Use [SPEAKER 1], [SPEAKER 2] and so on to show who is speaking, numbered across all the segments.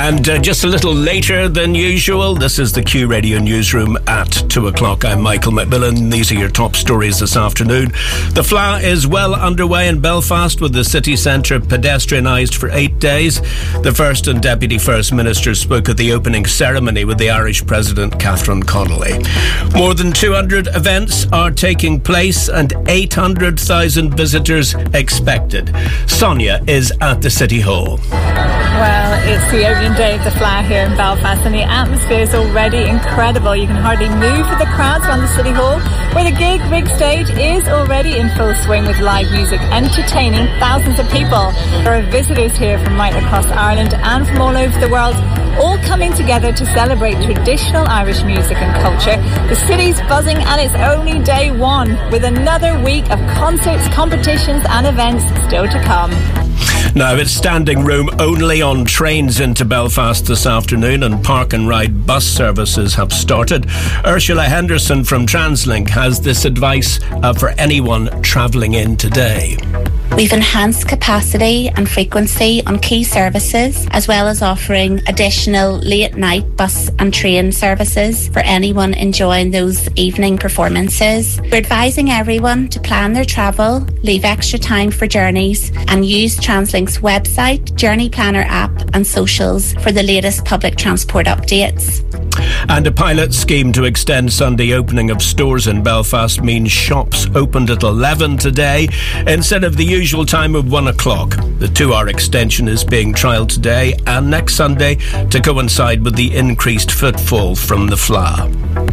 [SPEAKER 1] And just a little later than usual, this is the Q Radio Newsroom at 2 o'clock. I'm Michael McMillan. These are your top stories this afternoon. The FLA is well underway in Belfast, with the city centre pedestrianised for 8 days. The First and Deputy First Minister spoke at the opening ceremony with the Irish President Catherine Connolly. More than 200 events are taking place and 800,000 visitors expected. Sonia is at the City Hall.
[SPEAKER 2] Well, it's the opening day of the FLA here in Belfast, and the atmosphere is already incredible. You can hardly move with the crowds around the City Hall, where the gig big stage is already in full swing with live music entertaining thousands of people. There are visitors here from right across Ireland and from all over the world, all coming together to celebrate traditional Irish music and culture. The city's buzzing, and it's only day one, with another week of concerts, competitions and events still to come.
[SPEAKER 1] Now, it's standing room only on trains into Belfast this afternoon, and park and ride bus services have started. Ursula Henderson from TransLink has this advice for anyone travelling in today.
[SPEAKER 3] We've enhanced capacity and frequency on key services, as well as offering additional late-night bus and train services for anyone enjoying those evening performances. We're advising everyone to plan their travel, leave extra time for journeys, and use TransLink's website, Journey Planner app and socials for the latest public transport updates.
[SPEAKER 1] And a pilot scheme to extend Sunday opening of stores in Belfast means shops opened at 11 today instead of the usual time of 1 o'clock. The 2-hour extension is being trialled today and next Sunday to coincide with the increased footfall from the FLA.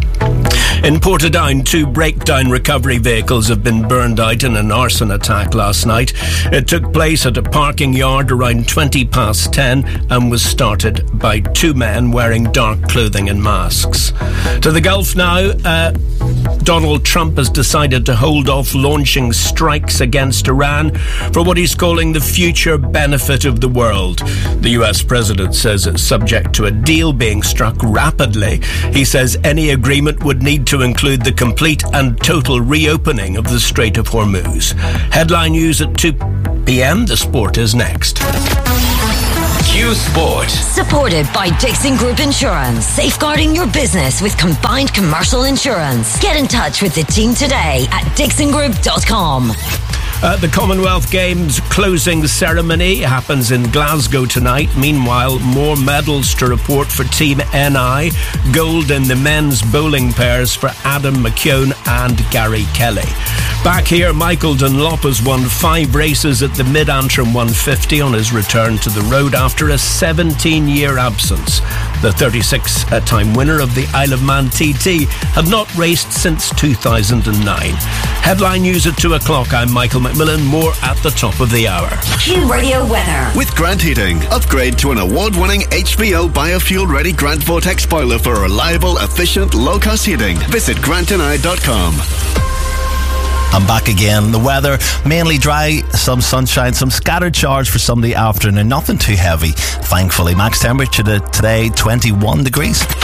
[SPEAKER 1] In Portadown, 2 breakdown recovery vehicles have been burned out in an arson attack last night. It took place at a parking yard around 20 past 10 and was started by 2 men wearing dark clothing and masks. To the Gulf now, Donald Trump has decided to hold off launching strikes against Iran for what he's calling the future benefit of the world. The US president says it's subject to a deal being struck rapidly. He says any agreement would need to include the complete and total reopening of the Strait of Hormuz. Headline news at 2 p.m. The sport is next.
[SPEAKER 4] Q Sport.
[SPEAKER 5] Supported by Dixon Group Insurance. Safeguarding your business with combined commercial insurance. Get in touch with the team today at dixongroup.com.
[SPEAKER 1] The Commonwealth Games closing ceremony happens in Glasgow tonight. Meanwhile, more medals to report for Team NI. Gold in the men's bowling pairs for Adam McKeown and Gary Kelly. Back here, Michael Dunlop has won 5 races at the Mid-Antrim 150 on his return to the road after a 17-year absence. The 36-time winner of the Isle of Man TT had not raced since 2009. Headline news at 2 o'clock. I'm Michael McMillan. More at the top of the hour.
[SPEAKER 5] Q Radio weather.
[SPEAKER 4] With Grant Heating. Upgrade to an award-winning HVO biofuel-ready Grant Vortex boiler for reliable, efficient, low-cost heating. Visit grantandI.com.
[SPEAKER 6] I'm back again. The weather, mainly dry, some sunshine, some scattered showers for Sunday afternoon. Nothing too heavy, thankfully. Max temperature today, 21 degrees.